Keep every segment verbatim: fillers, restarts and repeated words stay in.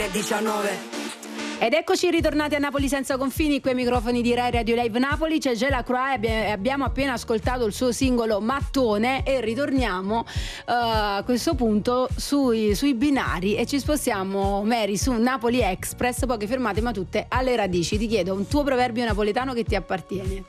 diciannove. Ed eccoci ritornati a Napoli senza confini, qui ai microfoni di Rai Radio Live Napoli. C'è Gela Croix e abbiamo appena ascoltato il suo singolo Mattone e ritorniamo uh, a questo punto sui, sui binari e ci spostiamo, Mary, su Napoli Express, poche fermate ma tutte alle radici. Ti chiedo un tuo proverbio napoletano che ti appartiene.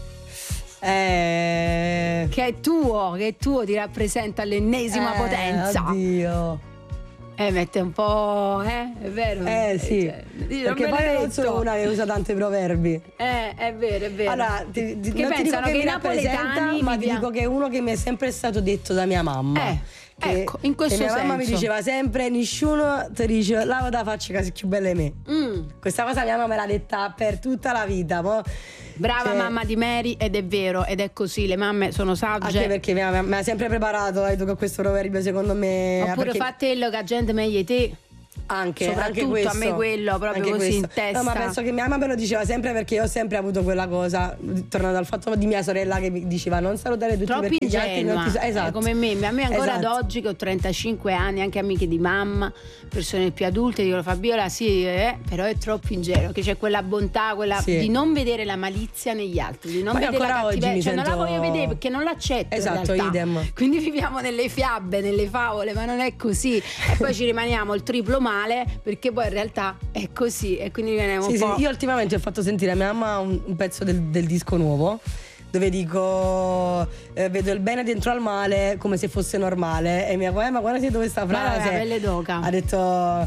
Eh... Che è tuo, che è tuo, ti rappresenta all'ennesima eh, potenza. Oddio. Eh, mette un po', eh? È vero? Eh sì, cioè, perché non poi non sono una che usa tanti proverbi. Eh, è vero, è vero. Allora, ti, ti, che non ti dico che, che mi rappresenta, ma ti dico che è uno che mi è sempre stato detto da mia mamma. Eh, che, ecco, in questo che mia senso. mamma mi diceva sempre: nessuno ti dice lava da faccia che sei più bella di me. Mm. Questa cosa mia mamma me l'ha detta per tutta la vita. Mo, Brava cioè, mamma di Mary, ed è vero, ed è così, le mamme sono sagge. Anche perché mi ha, mi ha sempre preparato eh, con questo proverbio, secondo me. Oppure perché... fatelo che la gente meglio di te. Anche, soprattutto anche questo, a me quello proprio anche così questo. in testa. No, ma penso che mia mamma me lo diceva sempre, perché io ho sempre avuto quella cosa, tornando al fatto di mia sorella che mi diceva non salutare tutti troppo perché gli altri non ti... Esatto. Eh, come me, a me ancora esatto. ad oggi che ho trentacinque anni, anche amiche di mamma, persone più adulte, dicono Fabiola sì, eh, però è troppo ingenuo, che c'è quella bontà, quella sì. di non vedere la malizia negli altri, di non ma vedere la cattiveria, cioè sento... non la voglio vedere perché non l'accetto. Esatto, in idem. Quindi viviamo nelle fiabe, nelle favole, ma non è così. E poi ci rimaniamo il triplo male perché poi in realtà è così e quindi viene un sì, po'. Sì, io ultimamente ho fatto sentire a mia mamma un, un pezzo del, del disco nuovo dove dico eh, vedo il bene dentro al male come se fosse normale e mia mamma, ma guarda se dove sta frase, ma la pelle d'oca. Ha detto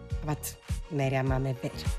Mary, a mamma è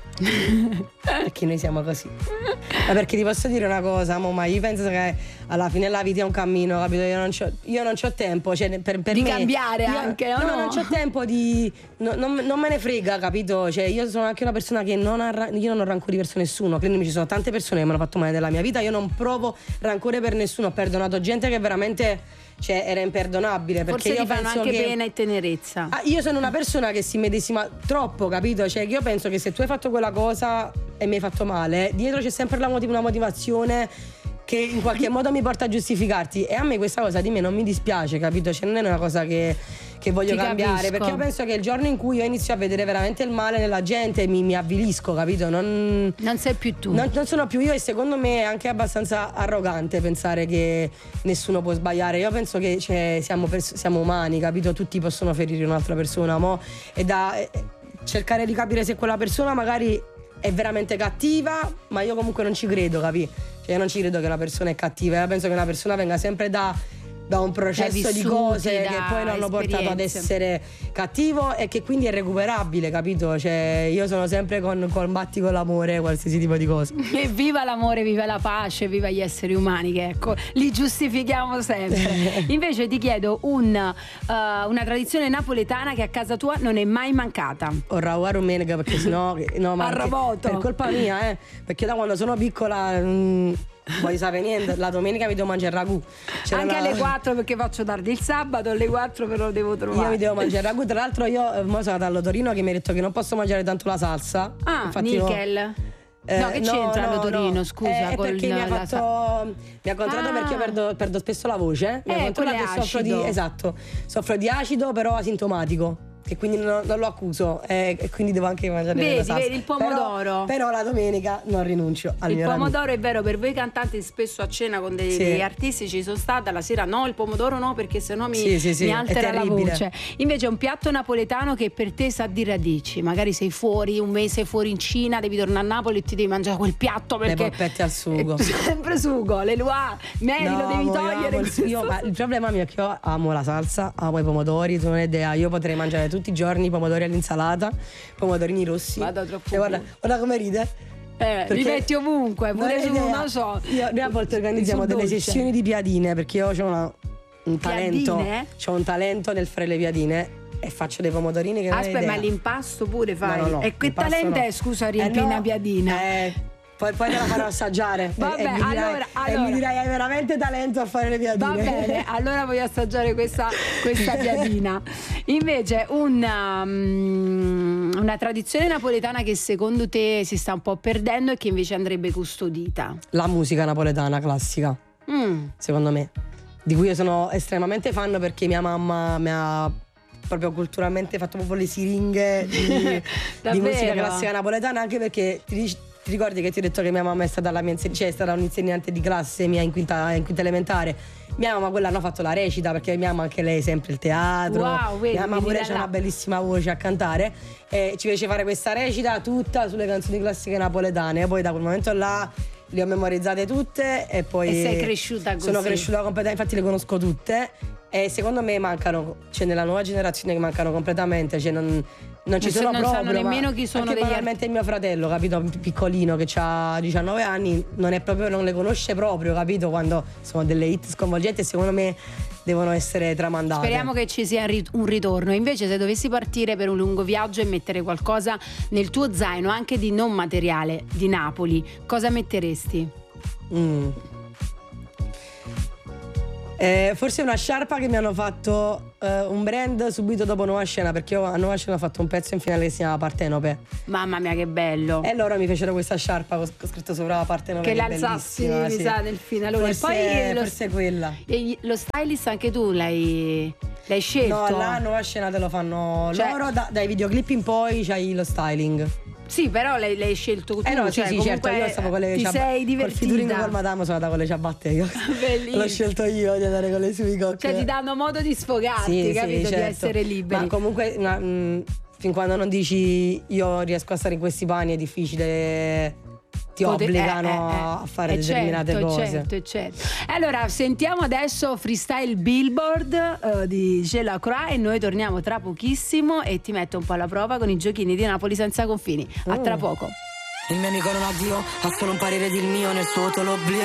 vero perché noi siamo così. Ma perché ti posso dire una cosa, mo, ma io penso che alla fine la vita è un cammino, capito? Io non c'ho, io non c'ho tempo, cioè, per, per di me, cambiare io, anche, no? No, non c'ho tempo di no, non, non me ne frega, capito? Cioè, io sono anche una persona che non ha, io non ho rancore verso nessuno. Credimi, ci sono tante persone che mi hanno fatto male nella mia vita. Io non provo rancore per nessuno. Ho perdonato gente che veramente, cioè, era imperdonabile. Perché forse io ti fanno penso anche che, pena e tenerezza. ah, io sono una persona che si medesima troppo, capito? Cioè, io penso che se tu hai fatto quella cosa e mi hai fatto male, dietro c'è sempre la motiv- una motivazione che in qualche modo mi porta a giustificarti, e a me questa cosa di me non mi dispiace, capito? Cioè, non è una cosa che, che voglio Ti cambiare, capisco. perché io penso che il giorno in cui io inizio a vedere veramente il male nella gente mi, mi avvilisco, capito? Non, non sei più tu. Non, non sono più io, e secondo me è anche abbastanza arrogante pensare che nessuno può sbagliare. Io penso che, cioè, siamo, pers- siamo umani, capito? Tutti possono ferire un'altra persona, mo? E da eh, cercare di capire se quella persona magari è veramente cattiva, ma io comunque non ci credo, capi? Cioè, io non ci credo che una persona è cattiva. Io penso che una persona venga sempre da, da un processo vissuti, di cose da che poi l'hanno portato ad essere cattivo e che quindi è recuperabile, capito? Cioè, io sono sempre con combatti con l'amore, qualsiasi tipo di cosa. E viva l'amore, viva la pace, viva gli esseri umani, che ecco, li giustifichiamo sempre. Invece ti chiedo un, uh, una tradizione napoletana che a casa tua non è mai mancata. Orra domenica, perché sennò no, ma Arroboto. per colpa mia, eh, perché da quando sono piccola non voglio sapere niente, la domenica mi devo mangiare il ragù. C'era Anche una... alle quattro perché faccio tardi il sabato, alle quattro però lo devo trovare. Io mi devo mangiare il ragù, tra l'altro io eh, mo sono andata all'Otorino che mi ha detto che non posso mangiare tanto la salsa. Ah, infatti nickel. Eh, no, che no, c'entra no, l'Otorino, no. scusa, eh, col perché mi ha la fatto sa- mi ha contratto Ah. perché io perdo, perdo spesso la voce. Mi ha Eh, controllato quello è e soffro di acido. esatto, soffro di acido però asintomatico, che quindi non, non lo accuso, eh, e quindi devo anche mangiare Vedi, la salsa. vedi, il pomodoro. Però, però la domenica non rinuncio al Il mio pomodoro ragù. è vero, per voi cantanti spesso a cena con dei, Sì. degli artisti ci sono stata, la sera no, il pomodoro no perché sennò mi, Sì, sì, sì, mi è altera la terribile. voce. Invece un piatto napoletano che per te sa di radici, magari sei fuori un mese fuori in Cina, devi tornare a Napoli e ti devi mangiare quel piatto Le perché polpette al sugo. sempre sugo, le luà, Mary No, lo devi amo, io togliere amo il, questo- io, ma il problema mio è che io amo la salsa, amo i pomodori, tu non hai idea, io potrei mangiare tutti i giorni i pomodori all'insalata, pomodorini rossi. Vado troppo Cioè, guarda, guarda come ride. Eh, li Perché- metti ovunque, pure Non hai su, idea. non lo so. Io, noi a volte organizziamo Su delle dolce. sessioni di piadine, perché io ho una, un talento, Piadine? c'ho un talento nel fare le piadine e faccio dei pomodorini che non hai Aspetta, idea. ma l'impasto pure fai? No, no, no, E che l'impasto talento no. è, scusa, a Eh, riempire no, una piadina? Eh, poi, poi te la farò assaggiare. Vabbè, e, e mi dirai, allora- e allora. mi dirai hai veramente talento a fare le piadine. Va bene, allora voglio assaggiare questa, questa piadina. Invece una, um, una tradizione napoletana che secondo te si sta un po' perdendo e che invece andrebbe custodita. La musica napoletana classica, Mm. secondo me, di cui io sono estremamente fan perché mia mamma mi ha proprio culturalmente fatto proprio le siringhe di, di musica classica napoletana, anche perché ti, ti ricordi che ti ho detto che mia mamma è stata la mia inseg- cioè è stata un'insegnante di classe mia in quinta, in quinta elementare. Mia mamma quell'anno ha fatto la recita, perché mia mamma anche lei sempre il teatro. Wow, vedi, mia mamma pure c'ha una bellissima voce a cantare, e ci fece fare questa recita tutta sulle canzoni classiche napoletane, e poi da quel momento là le ho memorizzate tutte e poi e sei cresciuta così. Sono cresciuta completamente, infatti le conosco tutte, e secondo me mancano, cioè nella nuova generazione che mancano completamente, cioè non, non ci non sono non proprio, sanno nemmeno chi sono anche degli banalmente il mio fratello, capito, piccolino che ha diciannove anni, non è proprio, non le conosce proprio, capito, quando sono delle hit sconvolgenti e secondo me devono essere tramandate. Speriamo che ci sia un ritorno. Invece, se dovessi partire per un lungo viaggio e mettere qualcosa nel tuo zaino, anche di non materiale, di Napoli, cosa metteresti? Mm. Eh, forse una sciarpa che mi hanno fatto eh, un brand subito dopo Nuova Scena, perché io a Nuova Scena ho fatto un pezzo in finale che si chiama Partenope. Mamma mia, che bello! E loro mi fecero questa sciarpa con scritto sopra Partenope, che che l'alzassi, mi sì. sa, nel finale. Forse, e poi lo, forse quella. E lo stylist anche tu l'hai, l'hai scelto? No, là a Nuova Scena te lo fanno cioè, loro, da, dai videoclip in poi c'hai lo styling. Sì, però l'hai, l'hai scelto tu. Eh no, cioè, sì, sì, certo, io stavo con le ti ciabatte. sei divertita. Col featuring col Madame sono andata con le ciabatte io. Bellissimo. L'ho scelto io di andare con le sue cocche. Cioè ti danno modo di sfogarti, sì, capito? sì, certo. Di essere liberi. Ma comunque una, mh, fin quando non dici io riesco a stare in questi panni è difficile, ti Pote- obbligano eh, eh, eh. a fare eh, determinate certo, cose. Certo, certo. Allora, sentiamo adesso Freestyle Billboard uh, di Gelacroix e noi torniamo tra pochissimo e ti metto un po' alla prova con i giochini di Napoli senza confini. A tra Mm. poco. Il mio amico non ha Dio, ha solo un parere del mio, nel suo voto l'oblio